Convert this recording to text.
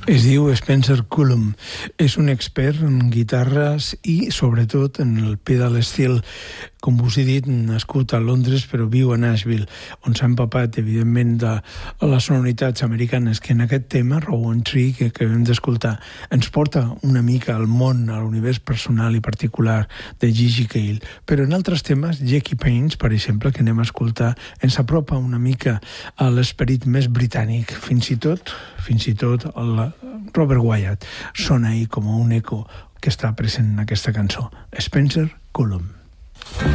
Es diu Spencer Cullum. És un expert en guitarres i, sobretot, en el pedal steel. Com us he dit, nascut a Londres, però viu a Nashville, on s'ha empapat, evidentment, de les sonoritats americanes, que en aquest tema, Row on Tree, que acabem d'escoltar, ens porta una mica al món, a l'univers personal i particular de Gigi Cale. Però en altres temes, Jackie Pains, per exemple, que anem a escoltar, ens apropa una mica a l'esperit més britànic. Fins i tot el Robert Wyatt sona ahí com un eco que està present en aquesta cançó. Spencer Cullum.